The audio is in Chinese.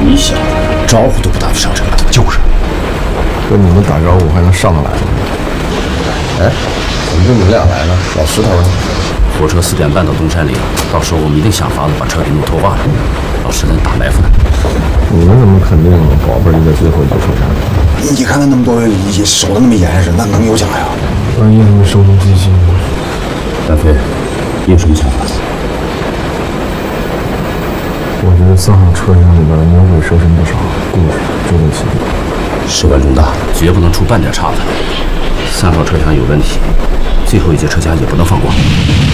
你小子招呼都不打就上车了， 就是，跟你们打招呼还能上得来吗？哎，怎么就你们俩来了？老石头呢？ 火车4点半到东山里，到时候我们一定想法子把车给弄脱袜了。老石在打埋伏呢。 你们怎么肯定宝贝儿就在最后一节车站？ 你看他那么多人礼仪守得那么严实，那能有假呀？ 万一他们声东击西呢？ 大飞，你有什么想法？ 我觉得3号车厢里边牛鬼蛇神不少，故事就在其中。 事关重大，绝不能出半点岔子。3号车厢有问题，最后一节车厢也不能放过。